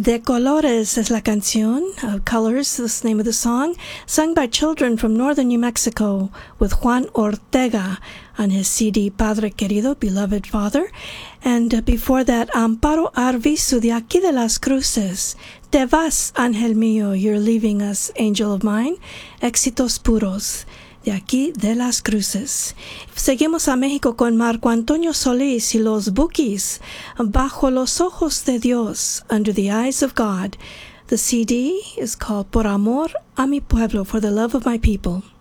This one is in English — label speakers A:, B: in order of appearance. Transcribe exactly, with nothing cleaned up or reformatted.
A: De Colores es la canción, uh, Colors is the name of the song, sung by children from northern New Mexico with Juan Ortega on his C D Padre Querido, Beloved Father. And uh, before that, Amparo Arvizu de Aquí de las Cruces, Te vas, Ángel mío, you're leaving us, angel of mine, Éxitos puros, de Aquí de las Cruces. Seguimos a México con Marco Antonio Solís y los Bukis, Bajo los ojos de Dios, Under the Eyes of God. The C D is called Por amor a mi pueblo, For the love of my people.